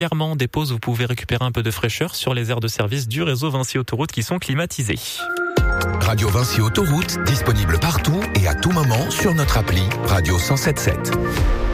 Clairement, des pauses, vous pouvez récupérer un peu de fraîcheur sur les aires de service du réseau Vinci Autoroute qui sont climatisées. Radio Vinci Autoroute, disponible partout et à tout moment sur notre appli Radio 107.7.